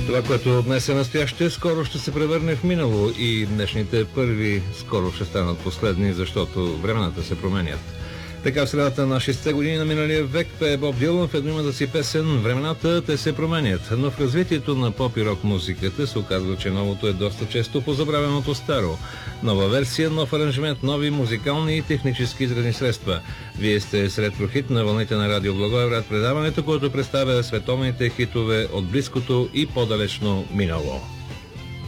Това, което днес е настояще, скоро ще се превърне в минало и днешните първи скоро ще станат последни, защото времената се променят. Така в средата на 60-те години на миналия век пее Боб Дилан в едноимената си песен "Времената те се променят", но в развитието на поп и рок музиката се оказва, че новото е доста често позабравеното старо. Нова версия, нов аранжимент, нови музикални и технически изразни средства. Вие сте с ретрохит на вълните на Радио Благоевград, предаването, което представя световните хитове от близкото и по-далечно минало.